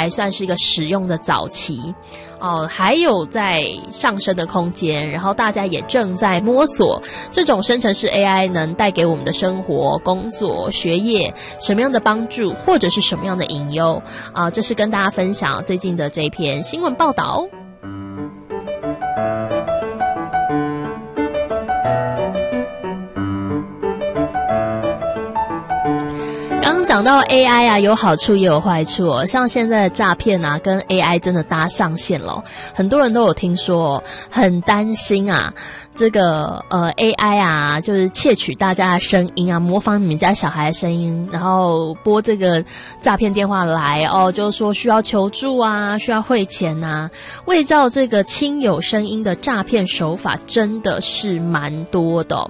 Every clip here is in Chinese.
还算是一个使用的早期还有在上升的空间，然后大家也正在摸索这种生成式 AI 能带给我们的生活、工作、学业什么样的帮助，或者是什么样的隐忧这是跟大家分享最近的这一篇新闻报道。刚讲到 AI 有好处也有坏处像现在的诈骗跟 AI 真的搭上线了，很多人都有听说很担心这个AI 就是窃取大家的声音模仿你们家小孩的声音，然后拨这个诈骗电话来就是说需要求助需要汇钱伪造这个亲友声音的诈骗手法真的是蛮多的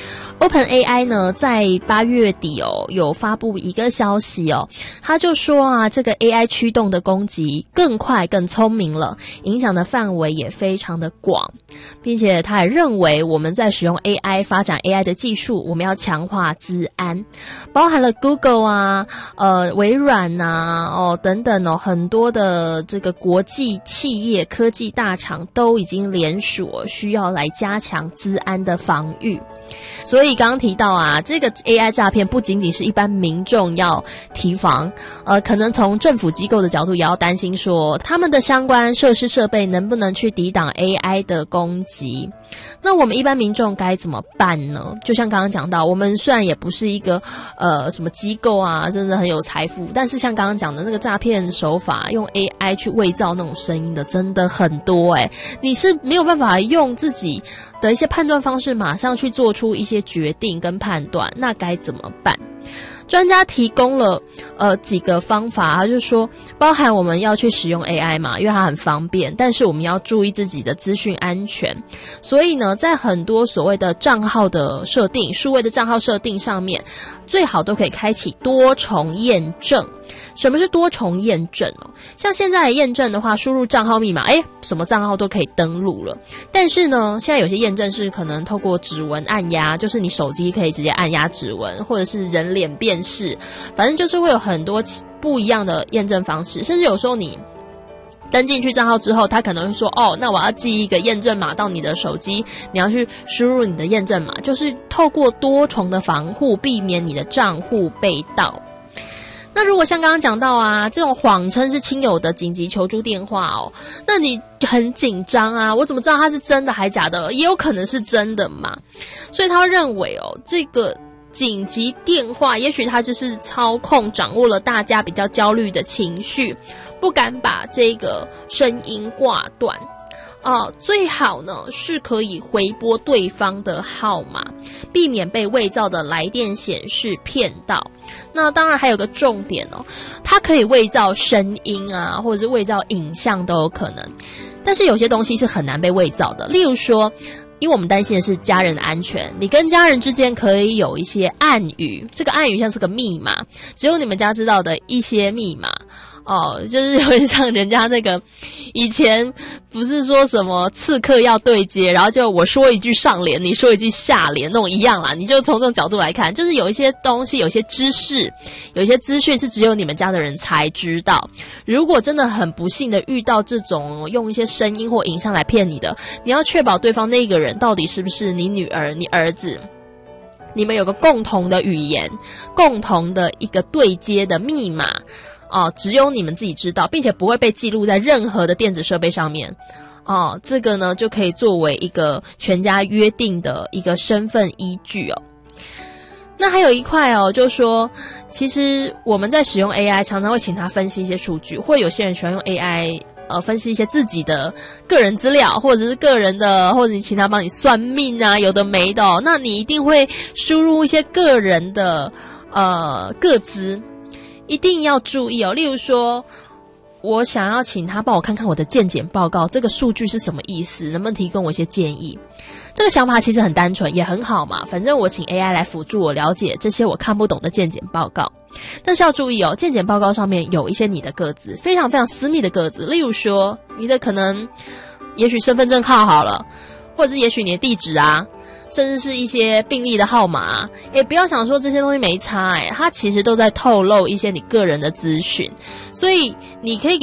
OpenAI 呢，在8月底有发布一个消息他就说这个 AI 驱动的攻击更快更聪明了，影响的范围也非常的广，并且他也认为我们在使用 AI 发展 AI 的技术，我们要强化资安，包含了 Google 微软等等很多的这个国际企业科技大厂都已经联署需要来加强资安的防御。所以刚刚提到这个 AI 诈骗不仅仅是一般民众要提防，可能从政府机构的角度也要担心说他们的相关设施设备能不能去抵挡 AI 的攻击。那我们一般民众该怎么办呢？就像刚刚讲到，我们虽然也不是一个什么机构真的很有财富，但是像刚刚讲的那个诈骗手法，用 AI 去伪造那种声音的真的很多你是没有办法用自己的一些判断方式马上去做出一些决定跟判断，那该怎么办？专家提供了几个方法，他就说包含我们要去使用 AI 嘛，因为它很方便，但是我们要注意自己的资讯安全。所以呢，在很多所谓的账号的设定，数位的账号设定上面，最好都可以开启多重验证。什么是多重验证像现在的验证的话，输入账号密码什么账号都可以登录了。但是呢，现在有些验证是可能透过指纹按压，就是你手机可以直接按压指纹，或者是人脸辨识，反正就是会有很多不一样的验证方式。甚至有时候你登进去账号之后，他可能会说那我要寄一个验证码到你的手机，你要去输入你的验证码，就是透过多重的防护，避免你的账户被盗。那如果像刚刚讲到这种谎称是亲友的紧急求助电话那你很紧张我怎么知道它是真的还假的？也有可能是真的嘛。所以他认为这个紧急电话也许他就是操控掌握了大家比较焦虑的情绪，不敢把这个声音挂断最好呢是可以回拨对方的号码，避免被伪造的来电显示骗到。那当然还有个重点它可以伪造声音或者是伪造影像都有可能，但是有些东西是很难被伪造的。例如说，因为我们担心的是家人的安全，你跟家人之间可以有一些暗语，这个暗语像是个密码，只有你们家知道的一些密码就是有点像人家那个以前不是说什么刺客要对接，然后就我说一句上联，你说一句下联那种一样啦。你就从这种角度来看，就是有一些东西，有一些知识，有一些资讯是只有你们家的人才知道。如果真的很不幸的遇到这种用一些声音或影像来骗你的，你要确保对方那个人到底是不是你女儿、你儿子，你们有个共同的语言，共同的一个对接的密码只有你们自己知道，并且不会被记录在任何的电子设备上面这个呢就可以作为一个全家约定的一个身份依据那还有一块就是说其实我们在使用 AI 常常会请他分析一些数据，或有些人喜欢用 AI分析一些自己的个人资料，或者是个人的，或者你请他帮你算命有的没的那你一定会输入一些个人的个资，一定要注意例如说我想要请他帮我看看我的健检报告，这个数据是什么意思，能不能提供我一些建议。这个想法其实很单纯也很好嘛，反正我请 AI 来辅助我了解这些我看不懂的健检报告。但是要注意健检报告上面有一些你的个资，非常非常私密的个资，例如说你的可能也许身份证号好了，或者是也许你的地址甚至是一些病历的号码不要想说这些东西没差它其实都在透露一些你个人的资讯，所以你可以